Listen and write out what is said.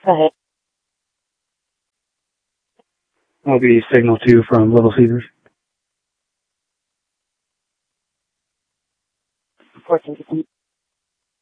Go ahead. I'll be signal 2 from Little Caesars. 14.